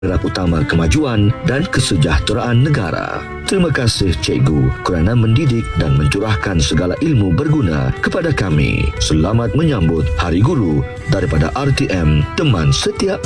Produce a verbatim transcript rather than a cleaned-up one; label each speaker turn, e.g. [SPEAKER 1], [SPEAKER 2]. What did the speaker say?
[SPEAKER 1] penggerak utama kemajuan dan kesejahteraan negara. Terima kasih Cikgu kerana mendidik dan mencurahkan segala ilmu berguna kepada kami. Selamat menyambut Hari Guru daripada R T M, teman setiap